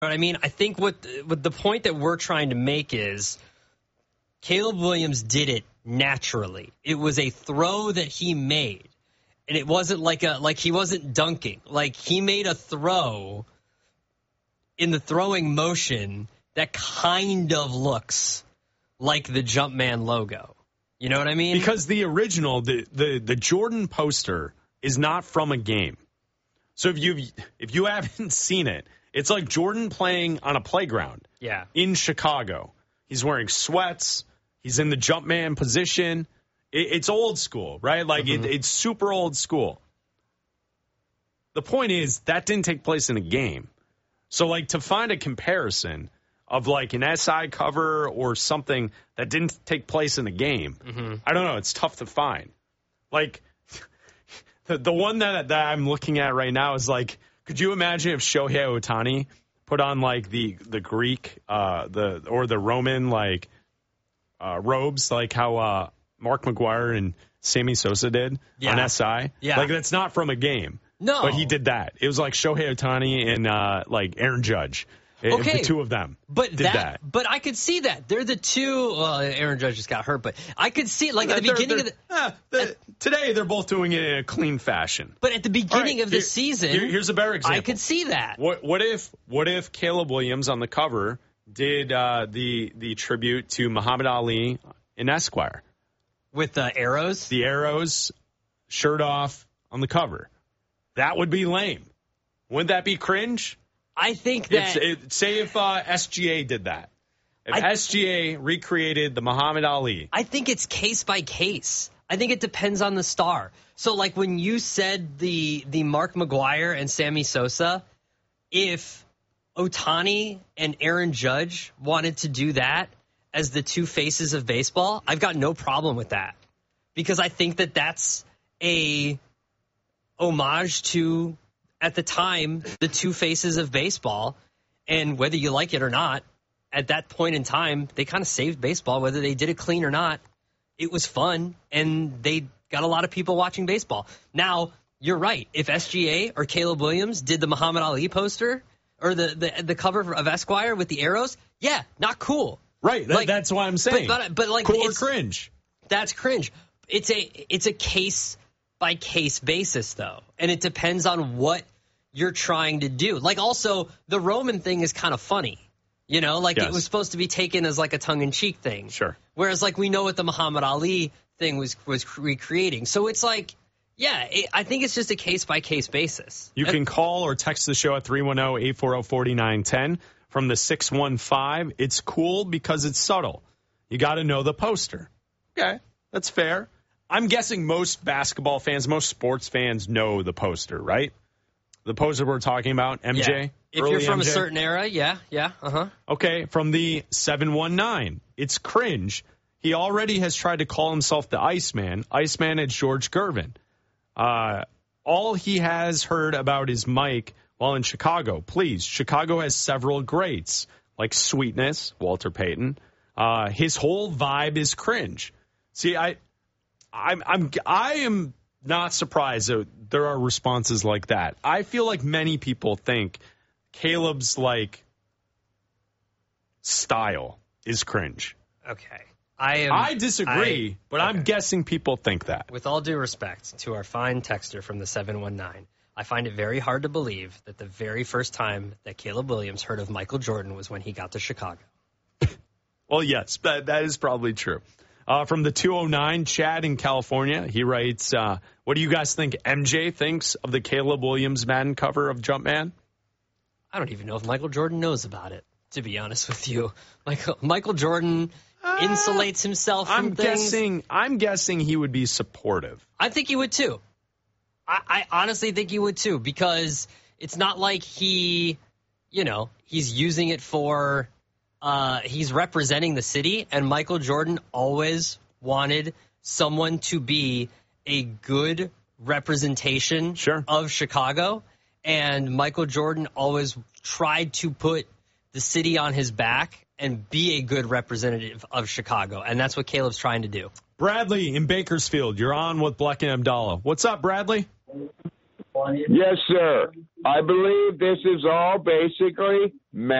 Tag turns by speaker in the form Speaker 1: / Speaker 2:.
Speaker 1: I mean, I think what the point that we're trying to make is Caleb Williams did it naturally. It was a throw that he made, and it wasn't like he wasn't dunking. Like, he made a throw in the throwing motion that kind of looks like the Jumpman logo. You know what I mean?
Speaker 2: Because the original, the Jordan poster is not from a game. So if you haven't seen it, it's like Jordan playing on a playground.
Speaker 1: Yeah.
Speaker 2: In Chicago. He's wearing sweats. He's in the Jumpman position. It's old school, right? Like, it's super old school. The point is, that didn't take place in a game. So, like, to find a comparison of, like, an SI cover or something that didn't take place in a game, I don't know. It's tough to find. Like, the one that I'm looking at right now is, like, could you imagine if Shohei Ohtani put on, like, the Greek or the Roman, like, robes, like how Mark McGwire and Sammy Sosa did on SI?
Speaker 1: Yeah.
Speaker 2: Like, that's not from a game.
Speaker 1: No.
Speaker 2: But he did that. It was like Shohei Ohtani and, like, Aaron Judge.
Speaker 1: Okay.
Speaker 2: The two of them
Speaker 1: did
Speaker 2: that.
Speaker 1: But I could see that. They're the two. Well, Aaron Judge just got hurt, but I could see, like, at the beginning of
Speaker 2: today, they're both doing it in a clean fashion.
Speaker 1: But at the beginning of the season,
Speaker 2: here's a better example.
Speaker 1: I could see that.
Speaker 2: What if Caleb Williams on the cover did the tribute to Muhammad Ali in Esquire
Speaker 1: with the arrows?
Speaker 2: The arrows, shirt off on the cover. That would be lame. Wouldn't that be cringe?
Speaker 1: I think that...
Speaker 2: say if SGA did that. If SGA recreated the Muhammad Ali.
Speaker 1: I think it's case by case. I think it depends on the star. So, like, when you said the Mark McGwire and Sammy Sosa, if Ohtani and Aaron Judge wanted to do that as the two faces of baseball, I've got no problem with that. Because I think that that's a homage to... at the time, the two faces of baseball, and whether you like it or not, at that point in time, they kind of saved baseball, whether they did it clean or not. It was fun, and they got a lot of people watching baseball. Now, you're right. If SGA or Caleb Williams did the Muhammad Ali poster or the cover of Esquire with the arrows, yeah, not cool.
Speaker 2: Right, that's what I'm saying.
Speaker 1: But like,
Speaker 2: cool or cringe?
Speaker 1: That's cringe. It's a case by case basis, though, and it depends on what you're trying to do. Like, also, the Roman thing is kind of funny. You know, like, It was supposed to be taken as like a tongue-in-cheek thing.
Speaker 2: Sure.
Speaker 1: Whereas, like, we know what the Muhammad Ali thing was recreating. So it's like, yeah, I think it's just a case-by-case basis.
Speaker 2: You can call or text the show at 310-840-4910 from the 615. It's cool because it's subtle. You got to know the poster. Okay, that's fair. I'm guessing most basketball fans, most sports fans know the poster, right? The poster we're talking about, MJ?
Speaker 1: Yeah. If you're from
Speaker 2: MJ?
Speaker 1: a certain era, yeah, uh-huh.
Speaker 2: Okay, from the 719. It's cringe. He already has tried to call himself the Iceman. Iceman is George Gervin. All he has heard about is Mike while in Chicago. Please, Chicago has several greats, like Sweetness, Walter Payton. His whole vibe is cringe. See, I am not surprised that there are responses like that. I feel like many people think Caleb's, like, style is cringe.
Speaker 1: Okay.
Speaker 2: I disagree, but I'm guessing people think that.
Speaker 1: With all due respect to our fine texter from the 719, I find it very hard to believe that the very first time that Caleb Williams heard of Michael Jordan was when he got to Chicago.
Speaker 2: Well, yes, that is probably true. From the 209, Chad in California, he writes, what do you guys think MJ thinks of the Caleb Williams Madden cover of Jumpman?
Speaker 1: I don't even know if Michael Jordan knows about it, to be honest with you. Michael Jordan insulates himself from things.
Speaker 2: I'm guessing he would be supportive.
Speaker 1: I think he would, too. I honestly think he would, too, because it's not like he's using it for... he's representing the city, and Michael Jordan always wanted someone to be a good representation of Chicago, and Michael Jordan always tried to put the city on his back and be a good representative of Chicago, and that's what Caleb's trying to do.
Speaker 2: Bradley in Bakersfield, you're on with Bleck and Abdallah. What's up, Bradley?
Speaker 3: Yes, sir. I believe this is all basically